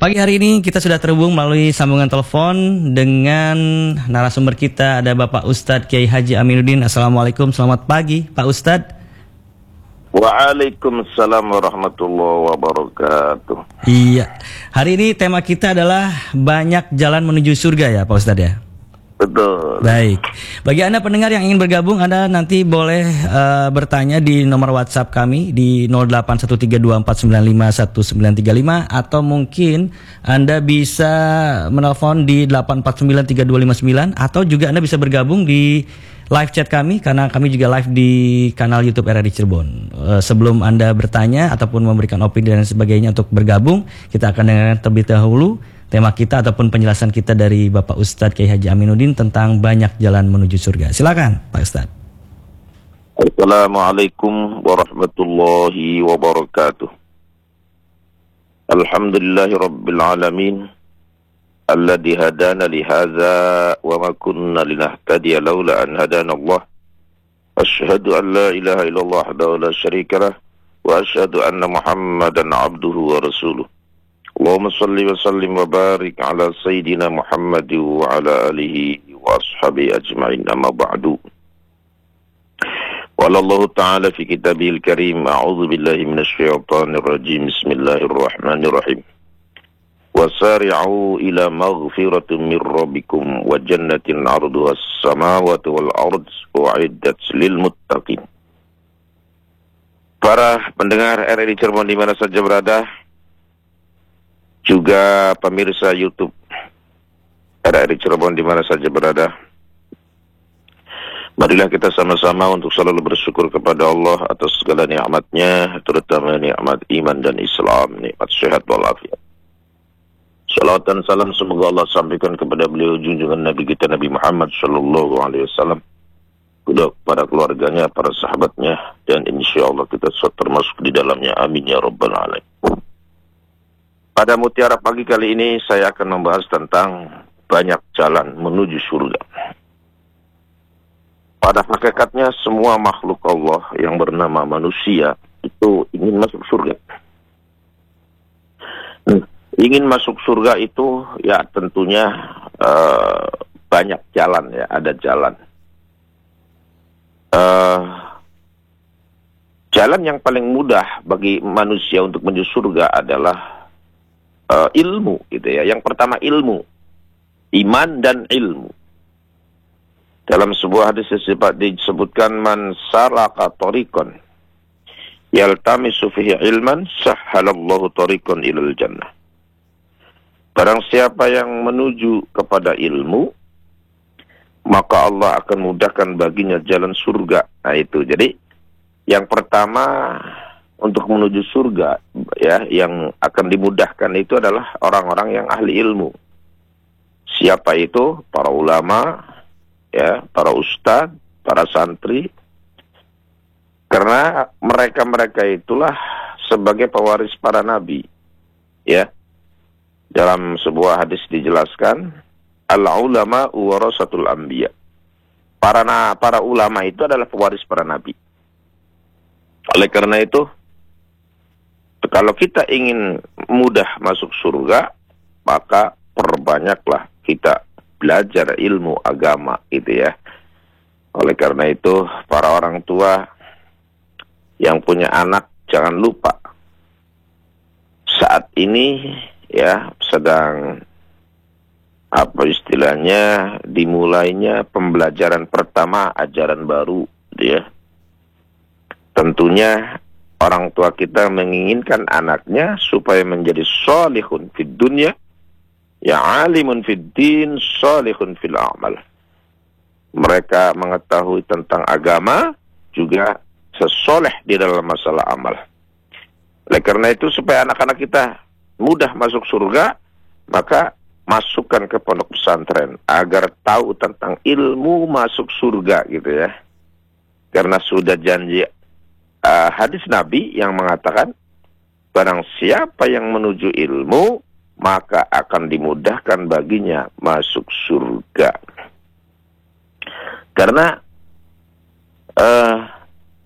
Pagi hari ini kita sudah terhubung melalui sambungan telepon dengan narasumber kita, ada Bapak Ustadz Kiai Haji Aminuddin. Assalamualaikum, selamat pagi Pak Ustadz. Waalaikumsalam warahmatullahi wabarakatuh. Iya, hari ini tema kita adalah banyak jalan menuju surga ya Pak Ustadz ya? Betul. Baik, bagi Anda pendengar yang ingin bergabung, Anda nanti boleh bertanya di nomor WhatsApp kami di 081324951935, atau mungkin Anda bisa menelpon di 8493259, atau juga Anda bisa bergabung di live chat kami karena kami juga live di kanal YouTube RRI Cirebon. Sebelum Anda bertanya ataupun memberikan opini dan sebagainya untuk bergabung, kita akan dengarkan terlebih dahulu tema kita ataupun penjelasan kita dari Bapak Ustadz Kiai Haji Aminuddin tentang banyak jalan menuju surga. Silakan Pak Ustadz. Assalamualaikum warahmatullahi wabarakatuh. Alhamdulillahi rabbil alamin, alladzi hadana li hadza wa ma kunna linahtadiya laula an hadana Allah. Asyhadu an la ilaha illallah wahdahu la syarika lah wa asyhadu anna Muhammadan abduhu wa rasuluh. Allahumma salli wa sallim wa barik ala Sayyidina Muhammad wa ala alihi wa ashabihi ajma'in, amma ba'du. Qala Allah Ta'ala fi kitabihil karim, a'udzu billahi minasy syaithanir rajim, bismillahirrahmanirrahim. Wasari'u ila maghfiratin min rabbikum wa jannatin 'arduha as-samawati wal ardh u'iddat lil muttaqin. Para pendengar RRI Cirebon di mana saja berada, juga pemirsa YouTube RRI Cirebon di mana saja berada, marilah kita sama-sama untuk selalu bersyukur kepada Allah atas segala nikmat-Nya, terutama nikmat iman dan Islam, nikmat sehat walafiat. Salawat dan salam semoga Allah sampaikan kepada beliau junjungan Nabi kita Nabi Muhammad sallallahu alaihi wasallam, kepada keluarganya, para sahabatnya, dan insyaallah kita termasuk di dalamnya. Amin ya rabbal alamin. Pada Mutiara Pagi kali ini saya akan membahas tentang banyak jalan menuju surga. Pada hakikatnya semua makhluk Allah yang bernama manusia itu ingin masuk surga. Ingin masuk surga itu ya tentunya banyak jalan ya, ada jalan. Jalan yang paling mudah bagi manusia untuk menuju surga adalah ilmu, gitu ya. Yang pertama ilmu, iman dan ilmu. Dalam sebuah hadis disebutkan, man salaka tariqan yaltamisu fihi ilman sahhalallahu tariqan ilal jannah. Barang siapa yang menuju kepada ilmu, maka Allah akan mudahkan baginya jalan surga. Nah itu, jadi yang pertama untuk menuju surga ya, yang akan dimudahkan itu adalah orang-orang yang ahli ilmu. Siapa itu? Para ulama ya, para ustadz, para santri. Karena mereka-mereka itulah sebagai pewaris para nabi. Ya. Dalam sebuah hadis dijelaskan, al-ulama warasatul anbiya. Para ulama itu adalah pewaris para nabi. Oleh karena itu, kalau kita ingin mudah masuk surga, maka perbanyaklah kita belajar ilmu agama, gitu ya. Oleh karena itu, para orang tua yang punya anak, jangan lupa saat ini ya sedang apa istilahnya, dimulainya pembelajaran pertama ajaran baru, gitu ya. Tentunya orang tua kita menginginkan anaknya supaya menjadi salihun fid dunya, ya alimun fid din, salihun fil amal. Mereka mengetahui tentang agama, juga sesoleh di dalam masalah amal. Oleh karena itu, supaya anak-anak kita mudah masuk surga, maka masukkan ke pondok pesantren agar tahu tentang ilmu masuk surga, gitu ya. Karena sudah janji hadis Nabi yang mengatakan, barang siapa yang menuju ilmu, maka akan dimudahkan baginya masuk surga. Karena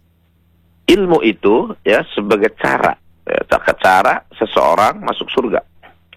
ilmu itu ya sebagai cara seseorang masuk surga.